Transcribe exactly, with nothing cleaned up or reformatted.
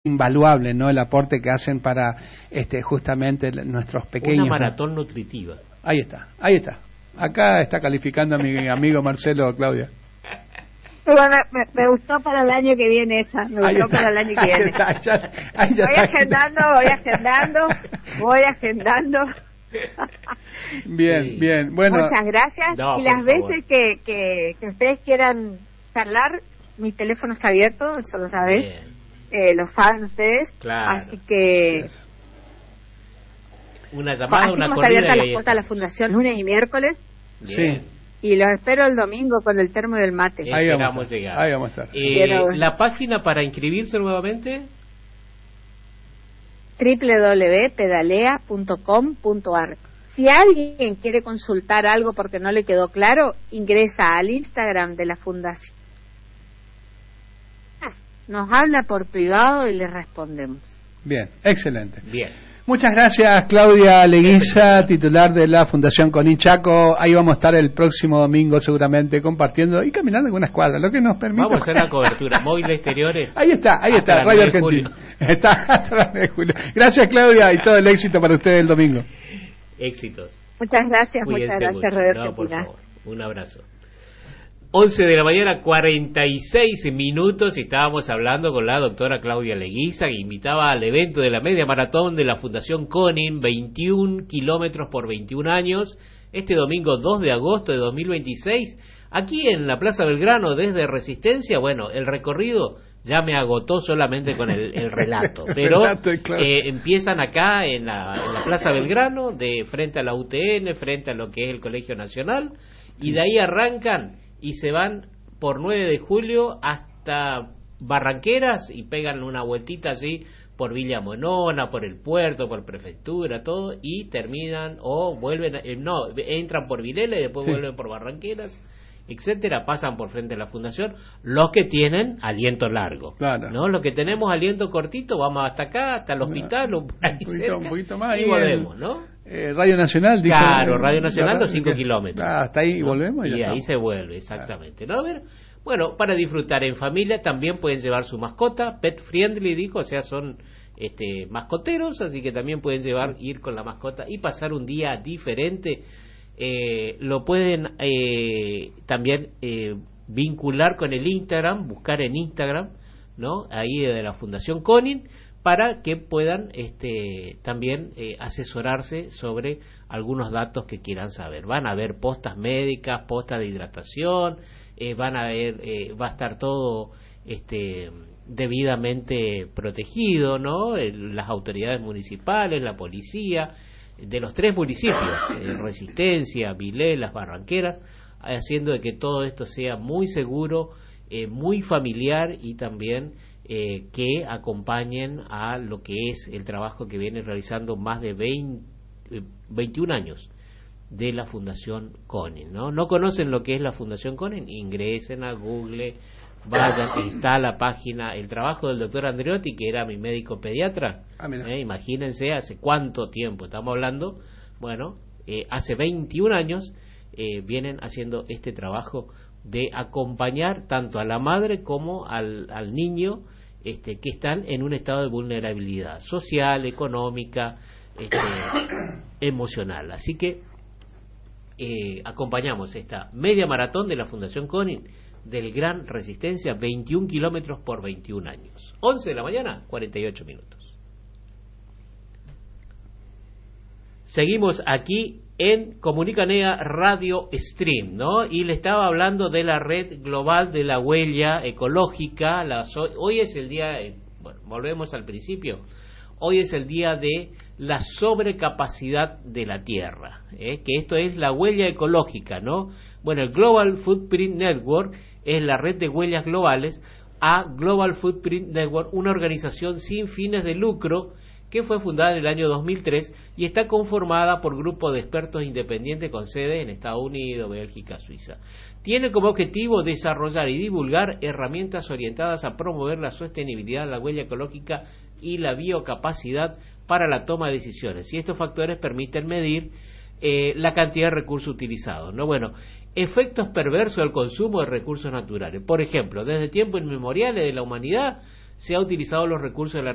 invaluable, ¿no? El aporte que hacen para este justamente nuestros pequeños. Una maratón ¿no? nutritiva. Ahí está, ahí está. Acá está calificando a mi amigo Marcelo, Claudia. Bueno, me, me gustó para el año que viene esa, me gustó para el año que viene. Está, ya, ahí ya voy está. agendando, voy agendando, voy agendando. Bien, sí. bien. Bueno, muchas gracias. No, y las veces que, favor. que, que ustedes quieran charlar, mi teléfono está abierto, eso lo sabés. Eh, lo saben ustedes. Claro. Así que... Yes. Una llamada, así una como corrida. Está abierta y la ahí puerta de la fundación lunes y miércoles. Bien. Sí. Y los espero el domingo con el termo del mate. Eh, Ahí Esperamos vamos, llegar. ahí vamos a estar. Eh, Pero... ¿La página para inscribirse nuevamente? doble u doble u doble u punto pedalea punto com punto a r. Si alguien quiere consultar algo porque no le quedó claro, ingresa al Instagram de la Fundación. Nos habla por privado y le respondemos. Bien, excelente. Bien. Muchas gracias, Claudia Leguiza, titular de la Fundación Conin Chaco. Ahí vamos a estar el próximo domingo seguramente compartiendo y caminando en una escuadra, lo que nos permite. Vamos a hacer la cobertura, móviles exteriores. Ahí está, ahí está, Radio Argentina. Está hasta la nueve de julio. Gracias, Claudia, y todo el éxito para ustedes el domingo. Éxitos. Muchas gracias, Cuídense muchas gracias, mucho. Radio No, por Argentina. favor, un abrazo. once de la mañana, cuarenta y seis minutos, y estábamos hablando con la doctora Claudia Leguiza, que invitaba al evento de la media maratón de la Fundación Conin, veintiún kilómetros por veintiún años, este domingo dos de agosto de dos mil veintiséis, aquí en la Plaza Belgrano, desde Resistencia. Bueno, el recorrido ya me agotó solamente con el, el relato, pero eh, empiezan acá en la, en la Plaza Belgrano, de frente a la U T N, frente a lo que es el Colegio Nacional, y de ahí arrancan y se van por nueve de julio hasta Barranqueras y pegan una vueltita así por Villa Monona, por el puerto, por prefectura, todo, y terminan o vuelven, eh, no, entran por Vilela y después sí. vuelven por Barranqueras, etcétera, pasan por frente a la fundación, los que tienen aliento largo, claro. ¿no? Los que tenemos aliento cortito, vamos hasta acá, hasta el hospital, no, un, ahí un, poquito, cerca, un poquito más, y volvemos, el, ¿no? Eh, Radio Nacional, dijo, claro, Radio Nacional, los cinco kilómetros. Ah, hasta ahí ¿no? volvemos. Y, y ahí se vuelve, exactamente. Claro. ¿No? A ver, bueno, para disfrutar en familia también pueden llevar su mascota, pet friendly, dijo, o sea, son este mascoteros, así que también pueden llevar, ir con la mascota y pasar un día diferente. Eh, lo pueden eh, también eh, vincular con el Instagram, buscar en Instagram, ¿no? Ahí de la Fundación Conin, para que puedan este, también eh, asesorarse sobre algunos datos que quieran saber. Van a haber postas médicas, postas de hidratación, eh, van a ver, eh, va a estar todo este, debidamente protegido, ¿no? El, las autoridades municipales, la policía, de los tres municipios, eh, Resistencia, Vilé, Las Barranqueras, haciendo de que todo esto sea muy seguro, eh, muy familiar y también eh, que acompañen a lo que es el trabajo que viene realizando más de veinte, veintiún años de la Fundación Conin, ¿no? ¿No conocen lo que es la Fundación Conin? Ingresen a Google, vayan, está la página, el trabajo del doctor Andreotti, que era mi médico pediatra. Ah, eh, imagínense hace cuánto tiempo estamos hablando. Bueno, eh, hace veintiún años eh, vienen haciendo este trabajo de acompañar tanto a la madre como al, al niño este, que están en un estado de vulnerabilidad social, económica, este, emocional. Así que eh, acompañamos esta media maratón de la Fundación Conin del Gran Resistencia, veintiún kilómetros por veintiún años. once de la mañana, cuarenta y ocho minutos. Seguimos aquí en Comunicanea Radio Stream, ¿no? Y le estaba hablando de la red global de la huella ecológica. La, hoy es el día, bueno, volvemos al principio, hoy es el día de la sobrecapacidad de la Tierra, ¿eh? Que esto es la huella ecológica, ¿no? Bueno, el Global Footprint Network es la red de huellas globales a Global Footprint Network, una organización sin fines de lucro que fue fundada en el año dos mil tres y está conformada por grupos de expertos independientes con sede en Estados Unidos, Bélgica, Suiza. Tiene como objetivo desarrollar y divulgar herramientas orientadas a promover la sostenibilidad, la huella ecológica y la biocapacidad para la toma de decisiones. Y estos factores permiten medir eh, la cantidad de recursos utilizados, ¿no? Bueno, efectos perversos del consumo de recursos naturales. Por ejemplo, desde tiempos inmemoriales de la humanidad se ha utilizado los recursos de la